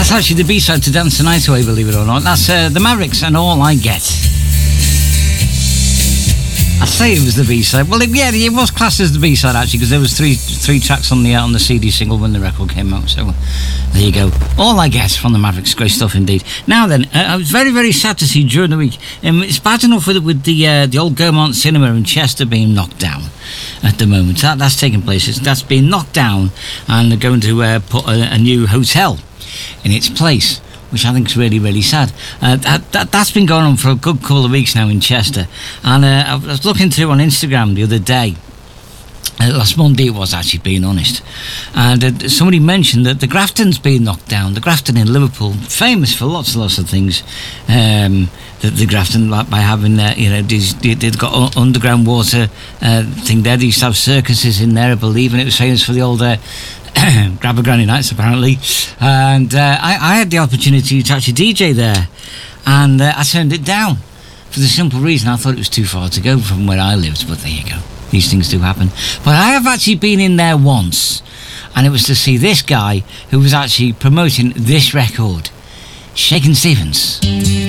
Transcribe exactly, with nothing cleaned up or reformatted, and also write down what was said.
That's actually the B-side to Dance the Night Away, believe it or not. That's uh, the Mavericks and All I Get. I say it was the B-side. Well, it, yeah, it was classed as the B-side, actually, because there was three three tracks on the uh, on the C D single when the record came out. So there you go. All I Get from the Mavericks. Great stuff indeed. Now then, uh, I was very, very sad to see during the week. Um, it's bad enough with, with the uh, the old Gaumont Cinema in Chester being knocked down at the moment. That, that's taking place. It's, that's been knocked down, and they're going to uh, put a, a new hotel in its place, which I think is really, really sad. Uh, that, that, that's been going on for a good couple of weeks now in Chester. And uh, I was looking through on Instagram the other day. Uh, last Monday it was, actually, being honest. And uh, somebody mentioned that the Grafton's been knocked down. The Grafton in Liverpool, famous for lots and lots of things. Um, the, the Grafton, like by having, uh, you know, these, they, they've got underground water uh, thing there. They used to have circuses in there, I believe, and it was famous for the old... Uh, Grabber Granny Nights, apparently. And uh, I, I had the opportunity to actually D J there, and uh, I turned it down for the simple reason I thought it was too far to go from where I lived. But there you go, these things do happen. But I have actually been in there once, and it was to see this guy who was actually promoting this record, Shakin' Stevens.